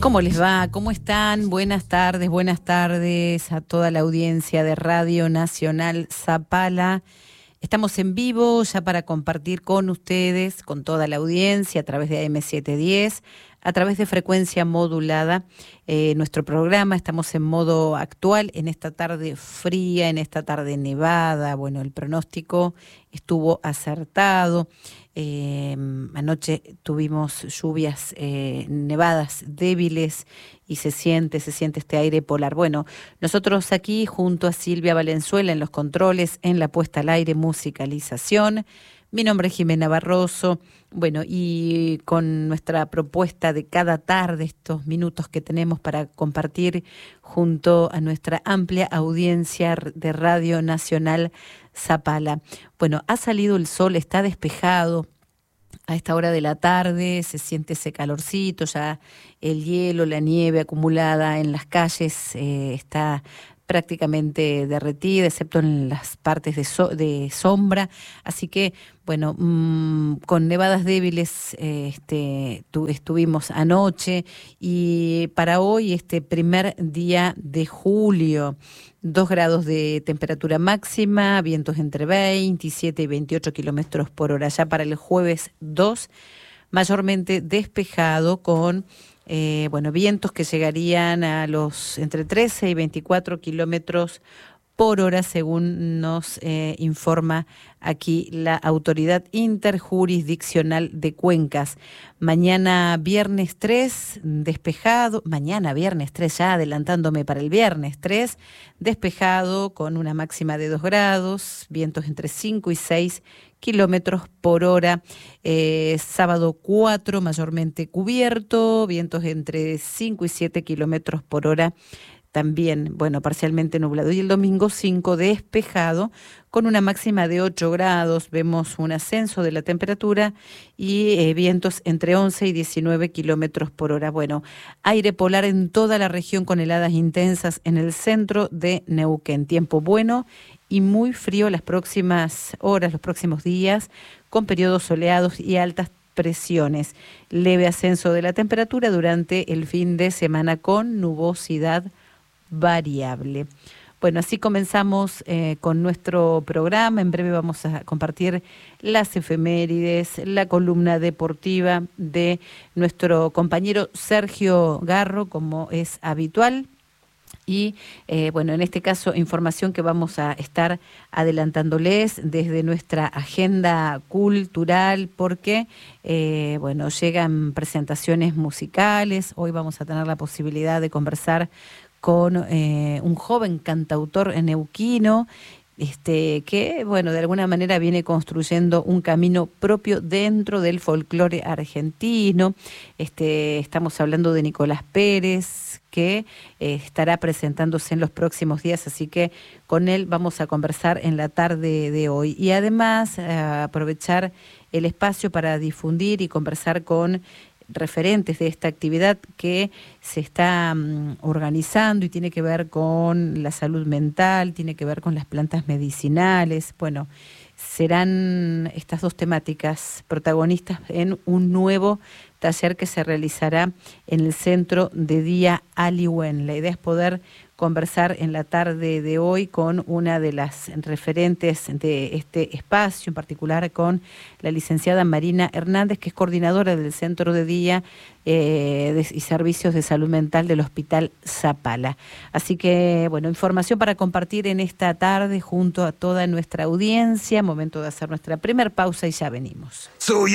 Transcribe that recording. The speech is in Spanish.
¿Cómo les va? ¿Cómo están? Buenas tardes a toda la audiencia de Radio Nacional Zapala. Estamos en vivo ya para compartir con ustedes, con toda la audiencia, a través de AM710, a través de frecuencia modulada. Nuestro programa, estamos en modo actual, en esta tarde fría, en esta tarde nevada. Bueno, el pronóstico estuvo acertado. Anoche tuvimos lluvias, nevadas débiles y se siente este aire polar. Bueno, nosotros aquí junto a Silvia Valenzuela en los controles, en la puesta al aire, musicalización. Mi nombre es Jimena Barroso. Bueno, y con nuestra propuesta de cada tarde, estos minutos que tenemos para compartir junto a nuestra amplia audiencia de Radio Nacional Zapala. Bueno, ha salido el sol, está despejado. A esta hora de la tarde se siente ese calorcito, ya el hielo, la nieve acumulada en las calles está prácticamente derretida, excepto en las partes de sombra. Así que, bueno, con nevadas débiles estuvimos anoche, y para hoy, este primer día de julio, 2 grados de temperatura máxima, vientos entre 27 y 28 kilómetros por hora. Ya para el jueves 2, mayormente despejado con vientos que llegarían a los entre 13 y 24 kilómetros por hora, según nos informa aquí la Autoridad Interjurisdiccional de Cuencas. Mañana viernes 3, despejado. Mañana viernes 3, ya adelantándome para el viernes 3, despejado con una máxima de 2 grados, vientos entre 5 y 6 kilómetros por hora. Sábado 4, mayormente cubierto, vientos entre 5 y 7 kilómetros por hora. También, bueno, parcialmente nublado. Y el domingo 5, despejado, con una máxima de 8 grados. Vemos un ascenso de la temperatura y vientos entre 11 y 19 kilómetros por hora. Bueno, aire polar en toda la región con heladas intensas en el centro de Neuquén. Tiempo bueno y muy frío las próximas horas, los próximos días, con periodos soleados y altas presiones. Leve ascenso de la temperatura durante el fin de semana con nubosidad variable. Bueno, así comenzamos con nuestro programa. En breve vamos a compartir las efemérides, la columna deportiva de nuestro compañero Sergio Garro, como es habitual. Y en este caso, información que vamos a estar adelantándoles desde nuestra agenda cultural, porque llegan presentaciones musicales. Hoy vamos a tener la posibilidad de conversar con un joven cantautor neuquino, que, de alguna manera viene construyendo un camino propio dentro del folclore argentino. Estamos hablando de Nicolás Pérez, que estará presentándose en los próximos días, así que con él vamos a conversar en la tarde de hoy. Y además aprovechar el espacio para difundir y conversar con referentes de esta actividad que se está organizando y tiene que ver con la salud mental, tiene que ver con las plantas medicinales. Bueno, serán estas dos temáticas protagonistas en un nuevo taller que se realizará en el Centro de Día Aliwen. La idea es poder conversar en la tarde de hoy con una de las referentes de este espacio, en particular con la licenciada Marina Hernández, que es coordinadora del Centro de Día y Servicios de Salud Mental del Hospital Zapala. Así que, información para compartir en esta tarde junto a toda nuestra audiencia. Momento de hacer nuestra primer pausa y ya venimos.